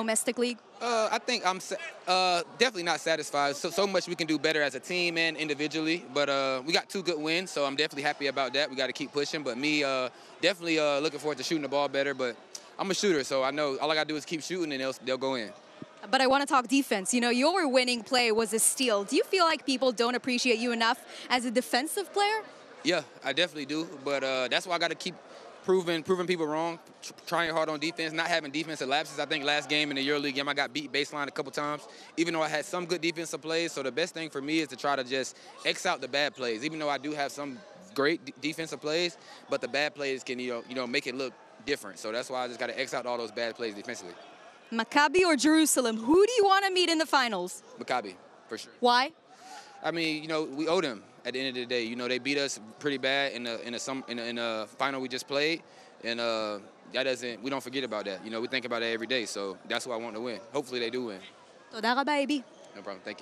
domestic league? I think I'm definitely not satisfied. So much we can do better as a team and individually, but we got 2 good wins, so I'm definitely happy about that. We got to keep pushing, but me definitely looking forward to shooting the ball better, but I'm a shooter, so I know all I got to do is keep shooting and they'll go in. But I want to talk defense. You know, your winning play was a steal. Do you feel like people don't appreciate you enough as a defensive player? Yeah, I definitely do, but that's why I got to keep proving people wrong, trying hard on defense, not having defensive lapses. I think last game in the EuroLeague game, I got beat baseline a couple times, even though I had some good defensive plays. So the best thing for me is to try to just X out the bad plays, even though I do have some great defensive plays, but the bad plays can, make it look different. So that's why I just got to X out all those bad plays defensively. Maccabi or Jerusalem? Who do you want to meet in the finals? Maccabi, for sure. Why? I mean, we owe them at the end of the day. They beat us pretty bad in the final we just played, and we don't forget about that. We think about it every day, so that's why I want to win. Hopefully they do win. תודה רבה, אייבי. No problem, thank you.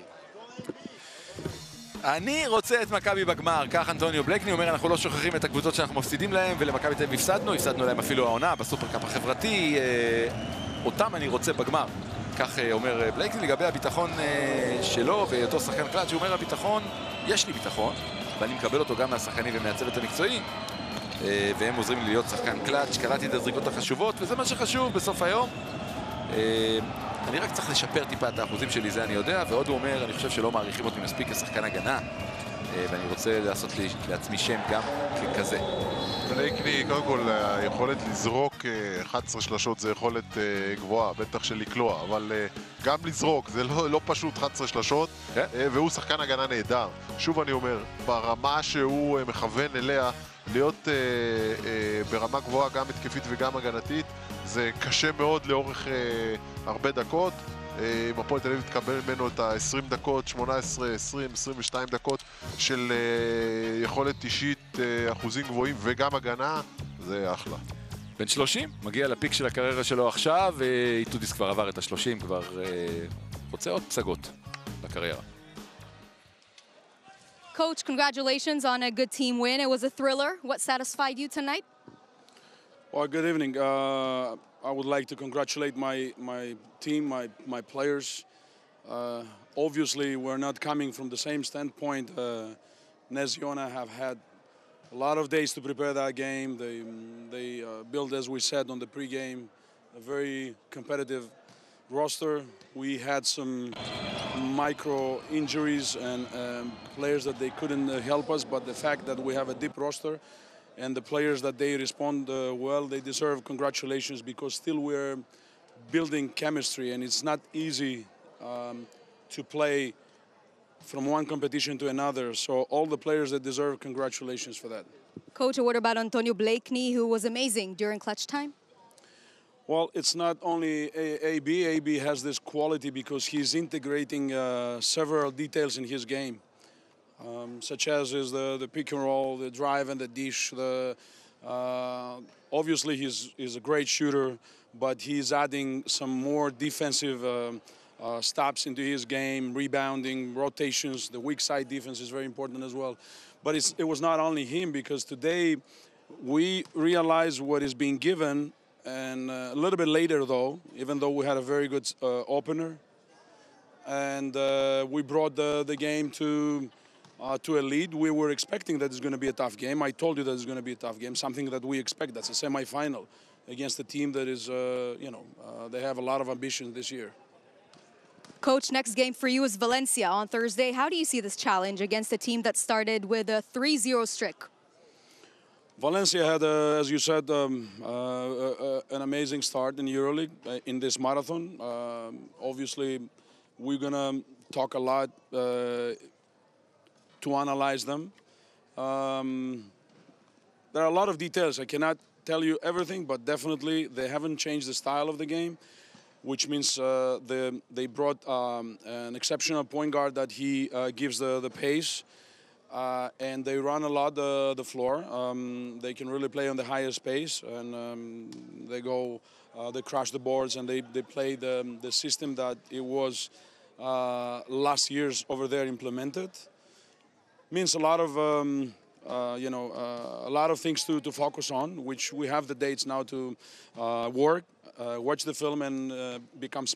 אני רוצה את מכבי בגמר, כך אנטוניו בלייקני אומר, אנחנו לא שוכחים את הקבוצות שאנחנו מפסידים להם, ולמכבי תל אביב הפסדנו להם אפילו העונה בסופרקאפ החברתי, אותם אני רוצה בגמר. כך אומר בלייקני לגבי הביטחון שלו ואותו שחקן קלאץ', הוא אומר הביטחון, יש לי ביטחון, ואני מקבל אותו גם מהשחקנים ומהצוות המקצועי, והם עוזרים לי להיות שחקן קלאץ', קלעתי את הזריקות החשובות, וזה מה שחשוב בסוף היום. אני רק צריך לשפר טיפה את האחוזים שלי, זה אני יודע, ועוד הוא אומר, אני חושב שלא מעריכים אותי מספיק כשחקן הגנה, ואני רוצה לעשות לעצמי שם גם ככזה. בלייקני, קודם כל, היכולת לזרוק 11 שלשות זה יכולת גבוהה, בטח של לקלוע, אבל גם לזרוק זה לא פשוט 11 שלשות, והוא שחקן הגנה נהדר. שוב אני אומר, ברמה שהוא מכוון אליה, להיות ברמה גבוהה גם התקפית וגם הגנתית, זה קשה מאוד לאורך הרבה דקות. אם הפועל תל אביב תקבל ממנו את ה-20 דקות, 18, 20, 22 דקות של יכולת אישית, אחוזים גבוהים וגם הגנה, זה אחלה. בן 30, מגיע לפיק של הקריירה שלו עכשיו, ואיטודיס כבר עבר את ה-30, כבר רוצה עוד פסגות בקריירה. Coach, congratulations on a good team win. It was a thriller. What satisfied you tonight? Well, good evening. I would like to congratulate my team, my players. Obviously, we're not coming from the same standpoint. Nez Yona have had a lot of days to prepare that game. They built, as we said on the pregame, a very competitive roster. We had some micro injuries and players that they couldn't help us, but the fact that we have a deep roster and the players that they respond well, they deserve congratulations because still we're building chemistry and it's not easy to play from one competition to another. So all the players that deserve congratulations for that. Coach, what about Antonio Blakeney, who was amazing during clutch time? Well, it's not only AB. AB has this quality because he's integrating several details in his game. Such as is the pick and roll, the drive and the dish. Obviously, he's a great shooter, but he's adding some more defensive stops into his game, rebounding, rotations. The weak side defense is very important as well. But it was not only him because today we realized what is being given, and a little bit later though, even though we had a very good opener, and we brought the game to a lead. We were expecting that it's going to be a tough game. I told you that it's going to be a tough game, something that we expect. That's a semi-final against a team that is, they have a lot of ambition this year. Coach, next game for you is Valencia on Thursday. How do you see this challenge against a team that started with a 3-0 streak? Valencia had, as you said, an amazing start in EuroLeague in this marathon. Obviously, we're going to talk a lot to analyze them. There are a lot of details. I cannot tell you everything, but definitely they haven't changed the style of the game, which means they brought an exceptional point guard that he gives the pace, and they run a lot the floor. They can really play on the highest pace, and they crash the boards, and they play the system that it was last year's over there implemented. Means a lot of a lot of things to focus on, which we have the dates now to work, watch the film and become